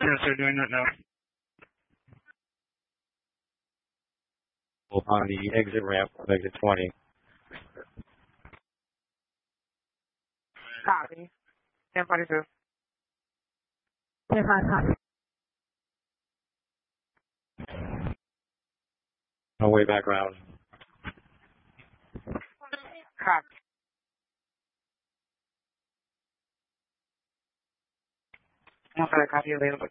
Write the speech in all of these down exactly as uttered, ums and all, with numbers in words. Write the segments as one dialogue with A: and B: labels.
A: Yes, they're doing that now.
B: On the exit ramp of exit twenty.
C: Copy. ten forty-two. ten forty-two.
B: No way back round.
C: Copy. I'm sorry, copy available.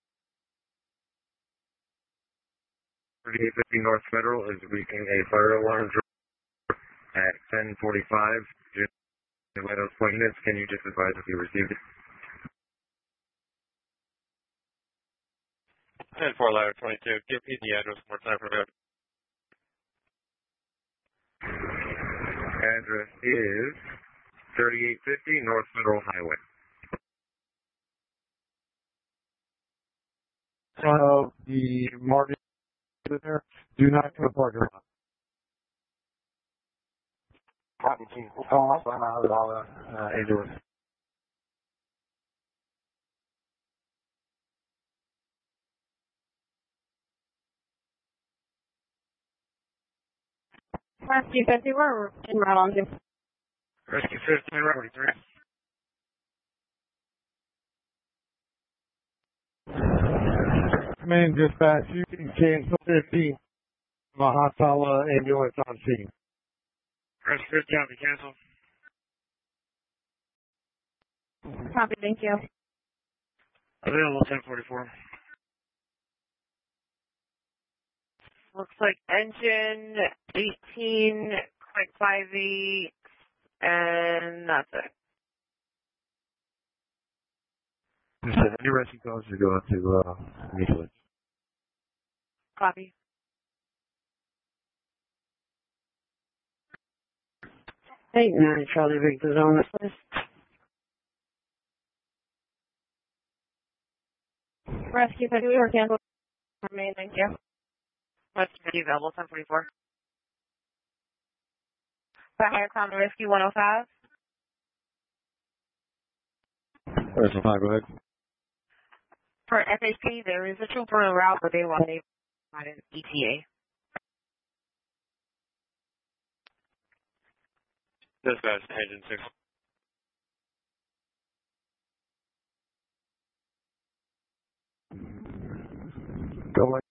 D: thirty-eight fifty North Federal is reaching a fire alarm at ten forty-five. By those coordinates, can you just advise if you received it?
B: ten four ladder twenty-two. Give me the address one more time for that.
D: Address is thirty-eight fifty North Federal Highway.
E: Uh, the Martin there, do not go parking lot.
C: Copy, Chief. Oh, I'm sorry.
E: Uh, indoors.
C: Rescue fifty, we're in route on to.
A: Rescue fifty, route forty-three.
E: Command dispatch, you can cancel fifty. Mahatala ambulance on scene.
A: Rescue fifty, copy, cancel.
C: Copy, thank you.
A: Available ten forty-four.
C: Looks like engine eighteen, quick five eight, and that's it.
E: Any rescue calls to go out to uh, Michelin.
C: Copy. Eight nine Charlie Victor's on this list. Rescue fifty, we were canceled. Remain, thank you. Rescue fifty available, ten forty-four. Fire Common Rescue one oh five.
B: Where's the five? Go ahead.
C: For F H P, there is a trooper en route, but they want to provide an E T A.
B: Dispatch, engine six.
E: Go ahead.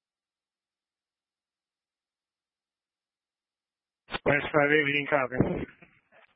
A: Splash five eight, we can copy.